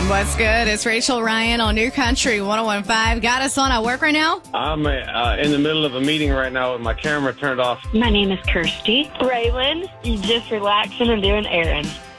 What's good? It's Rachel Ryan on New Country 101.5. Got us on at work right now? I'm in the middle of a meeting right now with my camera turned off. My name is Kirsty. Raylan, you just relaxing and doing errands.